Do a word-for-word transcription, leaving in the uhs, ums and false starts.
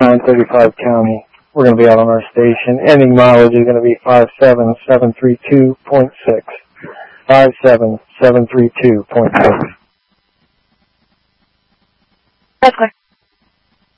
nine thirty-five County. We're going to be out on our station. Ending mileage is going to be five seven seven three two point six. five seven seven three two point six. That's clear.